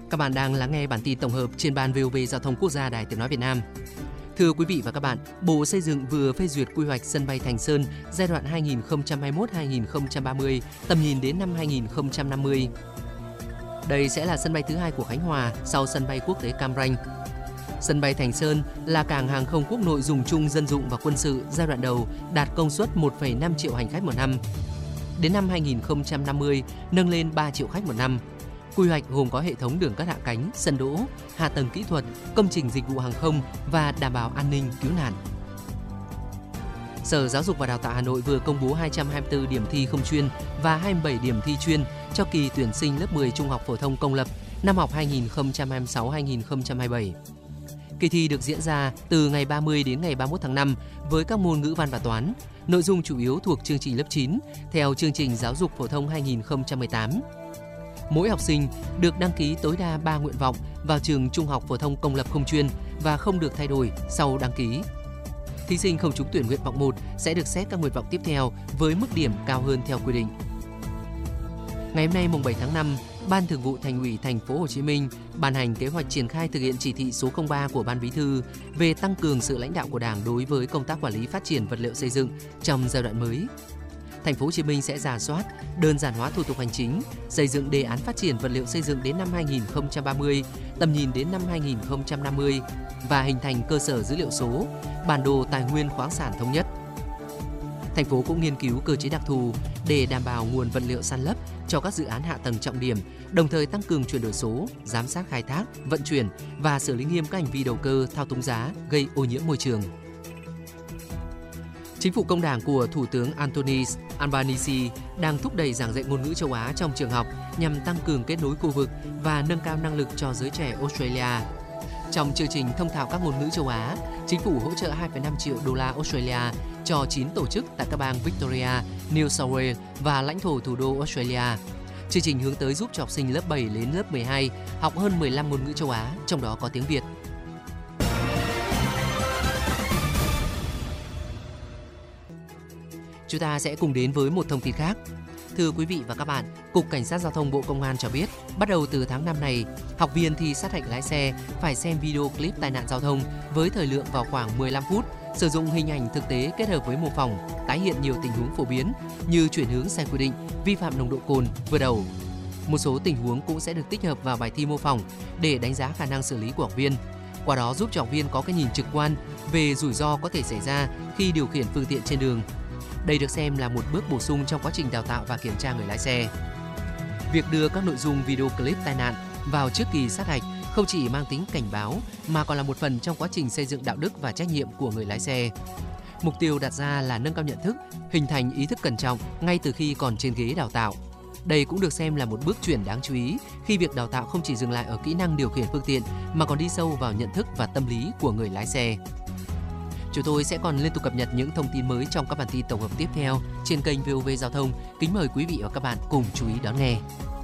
Các bạn đang lắng nghe bản tin tổng hợp trên ban VOV Giao thông Quốc gia Đài Tiếng nói Việt Nam. Thưa quý vị và các bạn, Bộ Xây dựng vừa phê duyệt quy hoạch sân bay Thành Sơn giai đoạn 2021-2030, tầm nhìn đến năm 2050. Đây sẽ là sân bay thứ hai của Khánh Hòa sau sân bay quốc tế Cam Ranh. Sân bay Thành Sơn là cảng hàng không quốc nội dùng chung dân dụng và quân sự giai đoạn đầu, đạt công suất 1,5 triệu hành khách một năm. Đến năm 2050, nâng lên 3 triệu khách một năm. Quy hoạch gồm có hệ thống đường cất hạ cánh, sân đỗ, hạ tầng kỹ thuật, công trình dịch vụ hàng không và đảm bảo an ninh cứu nạn. Sở Giáo dục và Đào tạo Hà Nội vừa công bố 224 điểm thi không chuyên và 27 điểm thi chuyên cho kỳ tuyển sinh lớp 10 trung học phổ thông công lập năm học 2026-2027. Kỳ thi được diễn ra từ ngày 30 đến ngày 31 tháng 5 với các môn ngữ văn và toán. Nội dung chủ yếu thuộc chương trình lớp 9 theo chương trình giáo dục phổ thông 2018. Mỗi học sinh được đăng ký tối đa 3 nguyện vọng vào trường trung học phổ thông công lập không chuyên và không được thay đổi sau đăng ký. Thí sinh không trúng tuyển nguyện vọng 1 sẽ được xét các nguyện vọng tiếp theo với mức điểm cao hơn theo quy định. Ngày hôm nay mùng 7 tháng 5, Ban Thường vụ Thành ủy Thành phố Hồ Chí Minh ban hành kế hoạch triển khai thực hiện chỉ thị số 03 của Ban Bí thư về tăng cường sự lãnh đạo của Đảng đối với công tác quản lý phát triển vật liệu xây dựng trong giai đoạn mới. Thành phố Hồ Chí Minh sẽ rà soát, đơn giản hóa thủ tục hành chính, xây dựng đề án phát triển vật liệu xây dựng đến năm 2030, tầm nhìn đến năm 2050 và hình thành cơ sở dữ liệu số, bản đồ tài nguyên khoáng sản thống nhất. Thành phố cũng nghiên cứu cơ chế đặc thù để đảm bảo nguồn vật liệu san lấp cho các dự án hạ tầng trọng điểm, đồng thời tăng cường chuyển đổi số, giám sát khai thác, vận chuyển và xử lý nghiêm các hành vi đầu cơ, thao túng giá gây ô nhiễm môi trường. Chính phủ công đảng của Thủ tướng Anthony Albanese đang thúc đẩy giảng dạy ngôn ngữ châu Á trong trường học nhằm tăng cường kết nối khu vực và nâng cao năng lực cho giới trẻ Australia. Trong chương trình thông thạo các ngôn ngữ châu Á, chính phủ hỗ trợ 2,5 triệu đô la Australia cho 9 tổ chức tại các bang Victoria, New South Wales và lãnh thổ thủ đô Australia. Chương trình hướng tới giúp cho học sinh lớp 7 đến lớp 12 học hơn 15 ngôn ngữ châu Á, trong đó có tiếng Việt. Chúng ta sẽ cùng đến với một thông tin khác. Thưa quý vị và các bạn, Cục Cảnh sát Giao thông Bộ Công an cho biết, bắt đầu từ tháng 5 này, học viên thi sát hạch lái xe phải xem video clip tai nạn giao thông với thời lượng vào khoảng 15 phút, sử dụng hình ảnh thực tế kết hợp với mô phỏng, tái hiện nhiều tình huống phổ biến như chuyển hướng sai quy định, vi phạm nồng độ cồn, vượt ẩu. Một số tình huống cũng sẽ được tích hợp vào bài thi mô phỏng để đánh giá khả năng xử lý của học viên. Qua đó giúp cho học viên có cái nhìn trực quan về rủi ro có thể xảy ra khi điều khiển phương tiện trên đường. Đây được xem là một bước bổ sung trong quá trình đào tạo và kiểm tra người lái xe. Việc đưa các nội dung video clip tai nạn vào trước kỳ sát hạch không chỉ mang tính cảnh báo mà còn là một phần trong quá trình xây dựng đạo đức và trách nhiệm của người lái xe. Mục tiêu đặt ra là nâng cao nhận thức, hình thành ý thức cẩn trọng ngay từ khi còn trên ghế đào tạo. Đây cũng được xem là một bước chuyển đáng chú ý khi việc đào tạo không chỉ dừng lại ở kỹ năng điều khiển phương tiện mà còn đi sâu vào nhận thức và tâm lý của người lái xe. Chúng tôi sẽ còn liên tục cập nhật những thông tin mới trong các bản tin tổng hợp tiếp theo trên kênh VOV Giao thông. Kính mời quý vị và các bạn cùng chú ý đón nghe.